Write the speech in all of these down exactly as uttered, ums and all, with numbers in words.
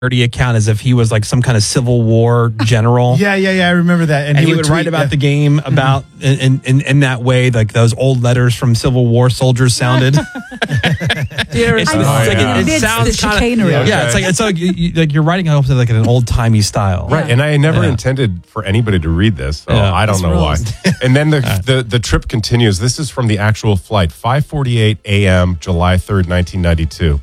parody account as if he was like some kind of Civil War general. Yeah, yeah, yeah. I remember that. And, and he, he would, would write tweet, about yeah. the game about mm-hmm. in, in in that way, like those old letters from Civil War soldiers sounded. yeah, it's, oh, like, yeah. it, it sounds kind of yeah, yeah. It's like it's like you, like you're writing it like in an old timey style, right? Yeah. And I never yeah. intended for anybody to read this, so yeah, I don't know rules. why. And then the, right. the the trip continues. This is from the actual flight, five forty-eight a.m., July third, nineteen ninety-two.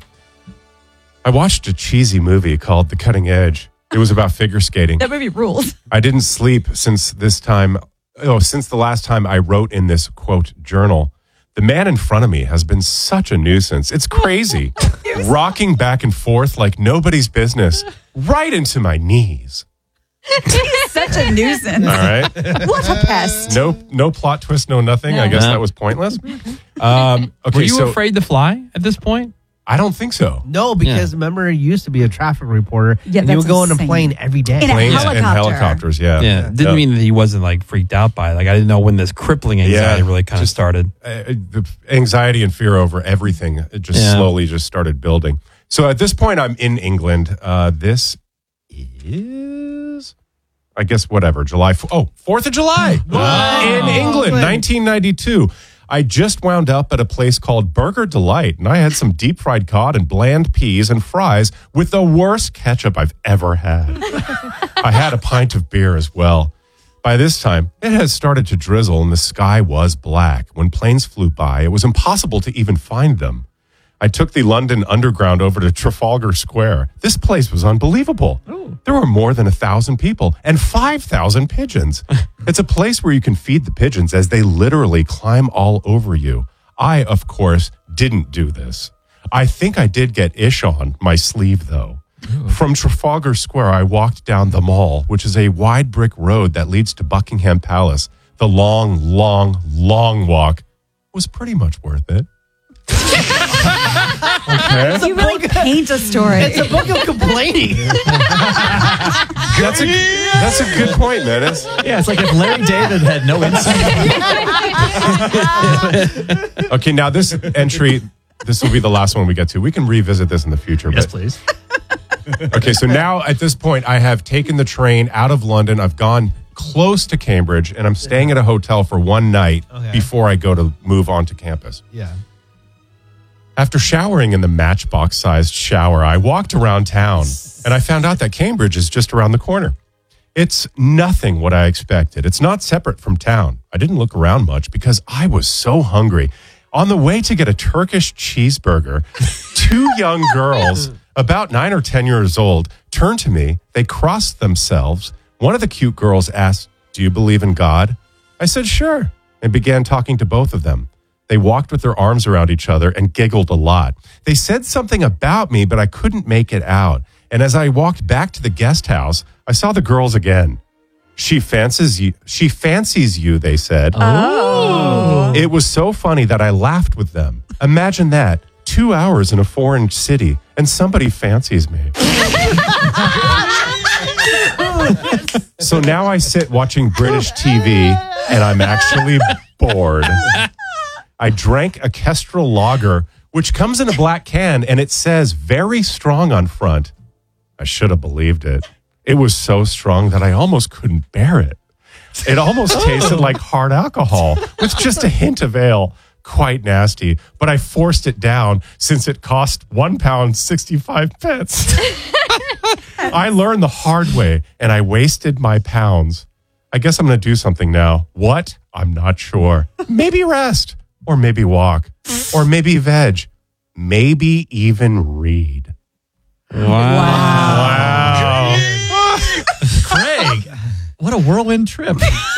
I watched a cheesy movie called The Cutting Edge. It was about figure skating. That movie rules. I didn't sleep since this time. Oh, since the last time I wrote in this quote journal. The man in front of me has been such a nuisance. It's crazy. Rocking back and forth like nobody's business, right into my knees. He's such a nuisance. All right. What a pest. No, no plot twist, no nothing. No. I guess No. that was pointless. Um, okay, Were you so afraid to fly at this point? I don't think so. No, because Yeah. remember, you used to be a traffic reporter, Yeah, and you that's would go on a insane. plane every day. In a Planes and helicopter. helicopters, yeah. Yeah, didn't Yeah. mean that he wasn't like freaked out by it. Like I didn't know when this crippling anxiety Yeah, really kind of just- started. Uh, the anxiety and fear over everything, it just Yeah. slowly just started building. So at this point, I'm in England. Uh, this is, I guess, whatever, July. F- oh, fourth of July in England, nineteen ninety-two. I just wound up at a place called Burger Delight, and I had some deep fried cod and bland peas and fries with the worst ketchup I've ever had. I had a pint of beer as well. By this time, it had started to drizzle and the sky was black. When planes flew by, it was impossible to even find them. I took the London Underground over to Trafalgar Square. This place was unbelievable. Ooh. There were more than a thousand people and five thousand pigeons. It's a place where you can feed the pigeons as they literally climb all over you. I, of course, didn't do this. I think I did get ish on my sleeve, though. Ooh. From Trafalgar Square, I walked down the Mall, which is a wide brick road that leads to Buckingham Palace. The long, long, long walk was pretty much worth it. Okay. You really paint a story. It's a book of complaining. That's a that's a good point, Menace. Yeah, it's like if Larry David had no insight. Okay, now this entry, this will be the last one we get to. We can revisit this in the future. Yes, but, please. Okay, so now at this point, I have taken the train out of London. I've gone close to Cambridge, and I'm staying at a hotel for one night Okay. before I go to move on to campus. Yeah. After showering in the matchbox-sized shower, I walked around town, and I found out that Cambridge is just around the corner. It's nothing what I expected. It's not separate from town. I didn't look around much because I was so hungry. On the way to get a Turkish cheeseburger, two young girls, about nine or ten years old, turned to me. They crossed themselves. One of the cute girls asked, "Do you believe in God?" I said, "Sure," and began talking to both of them. They walked with their arms around each other and giggled a lot. They said something about me, but I couldn't make it out. And as I walked back to the guest house, I saw the girls again. She fancies you. She fancies you, they said. Oh. It was so funny that I laughed with them. Imagine that. Two hours in a foreign city and somebody fancies me. So now I sit watching British T V and I'm actually bored. I drank a Kestrel Lager, which comes in a black can, and it says very strong on front. I should have believed it. It was so strong that I almost couldn't bear it. It almost tasted like hard alcohol with just a hint of ale. Quite nasty, but I forced it down since it cost one pound sixty-five pence. I learned the hard way, and I wasted my pounds. I guess I'm going to do something now. What? I'm not sure. Maybe rest. Or maybe walk. Or maybe veg. Maybe even read. Wow. Wow. Craig, what a whirlwind trip.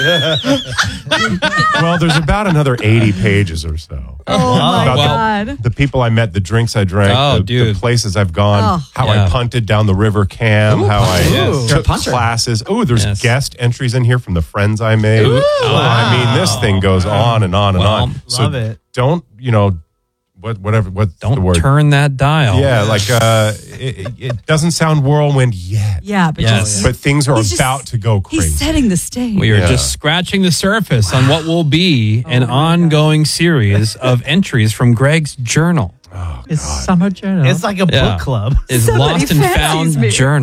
Well, there's about another eighty pages or so. Oh, my About God. The, the people I met, the drinks I drank, Oh, the, the dude. places I've gone, Oh. how Yeah. I punted down the River Cam, how I yes. took Punter. classes. Oh, there's Yes. guest entries in here from the friends I made. Ooh. I mean, this thing goes on and on and Well, on. So love it. don't, you know, what, whatever, what's the Don't word? turn that dial. Yeah, like uh, it, it doesn't sound whirlwind yet, Yeah, but Yes. just, but things are He's just- about to go crazy. he's setting the stage. We are Yeah. just scratching the surface on what will be an Oh my ongoing series of entries from Greg's journal. Oh, His summer journal. It's like a Yeah. book club. Is Somebody Lost and fancies Found me. Journal.